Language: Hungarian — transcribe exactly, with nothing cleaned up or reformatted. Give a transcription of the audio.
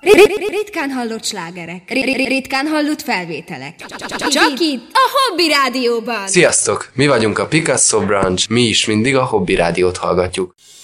Ritkán hallott slágerek, ritkán hallott felvételek. Csak itt, a Hobby Rádióban! Sziasztok! Mi vagyunk a Picasso Branch, mi is mindig a Hobby Rádiót hallgatjuk.